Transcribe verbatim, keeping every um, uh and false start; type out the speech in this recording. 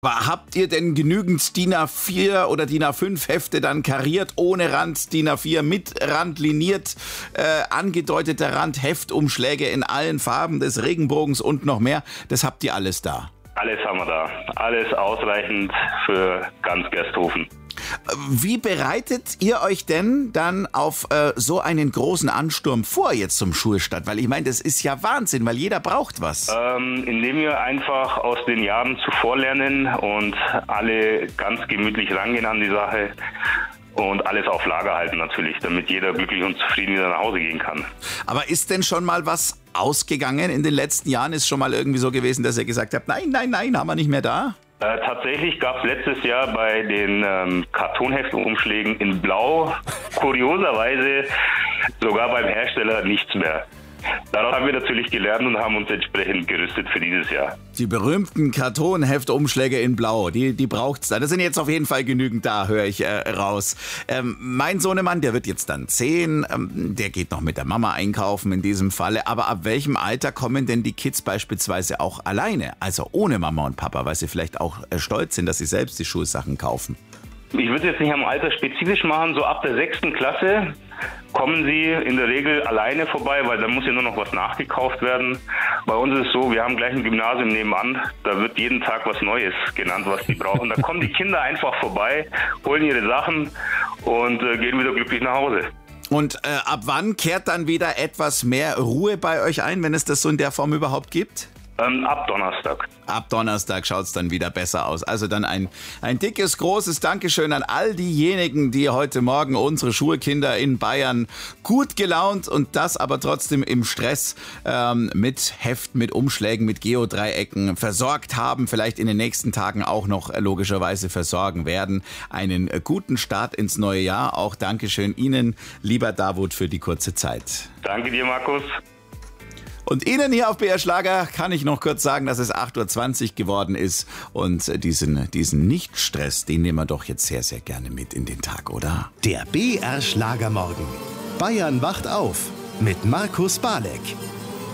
Aber habt ihr denn genügend D I N A vier oder D I N A fünf Hefte dann kariert, ohne Rand, D I N A vier mit Rand, liniert, äh, angedeuteter Rand, Heftumschläge in allen Farben des Regenbogens und noch mehr? Das habt ihr alles da? Alles haben wir da. Alles ausreichend für ganz Gersthofen. Wie bereitet ihr euch denn dann auf äh, so einen großen Ansturm vor jetzt zum Schulstart? Weil ich meine, das ist ja Wahnsinn, weil jeder braucht was. Ähm, indem wir einfach aus den Jahren zuvor lernen und alle ganz gemütlich rangehen an die Sache und alles auf Lager halten natürlich, damit jeder glücklich und zufrieden wieder nach Hause gehen kann. Aber ist denn schon mal was ausgegangen in den letzten Jahren? Ist schon mal irgendwie so gewesen, dass ihr gesagt habt, nein, nein, nein, haben wir nicht mehr da? Äh, tatsächlich gab es letztes Jahr bei den ähm, Kartonheftumschlägen in Blau kurioserweise sogar beim Hersteller nichts mehr. Daraus haben wir natürlich gelernt und haben uns entsprechend gerüstet für dieses Jahr. Die berühmten Kartonheftumschläge in Blau, die, die braucht's da. Da sind jetzt auf jeden Fall genügend da, höre ich äh, raus. Ähm, mein Sohnemann, der wird jetzt dann zehn, ähm, der geht noch mit der Mama einkaufen in diesem Falle. Aber ab welchem Alter kommen denn die Kids beispielsweise auch alleine, also ohne Mama und Papa, weil sie vielleicht auch äh, stolz sind, dass sie selbst die Schulsachen kaufen? Ich würde jetzt nicht am Alter spezifisch machen, so ab der sechsten Klasse kommen sie in der Regel alleine vorbei, weil da muss ja nur noch was nachgekauft werden. Bei uns ist es so, wir haben gleich ein Gymnasium nebenan, da wird jeden Tag was Neues genannt, was die brauchen. Da kommen die Kinder einfach vorbei, holen ihre Sachen und äh, gehen wieder glücklich nach Hause. Und äh, ab wann kehrt dann wieder etwas mehr Ruhe bei euch ein, wenn es das so in der Form überhaupt gibt? Ähm, ab Donnerstag. Ab Donnerstag schaut's dann wieder besser aus. Also dann ein, ein dickes, großes Dankeschön an all diejenigen, die heute Morgen unsere Schulkinder in Bayern gut gelaunt und das aber trotzdem im Stress ähm, mit Heften, mit Umschlägen, mit Geodreiecken versorgt haben. Vielleicht in den nächsten Tagen auch noch äh, logischerweise versorgen werden. Einen äh, guten Start ins neue Jahr. Auch Dankeschön Ihnen, lieber Davut, für die kurze Zeit. Danke dir, Markus. Und Ihnen hier auf B R Schlager kann ich noch kurz sagen, dass es acht Uhr zwanzig geworden ist. Und diesen, diesen Nicht-Stress, den nehmen wir doch jetzt sehr, sehr gerne mit in den Tag, oder? Der B R Schlagermorgen. Bayern wacht auf mit Markus Balek.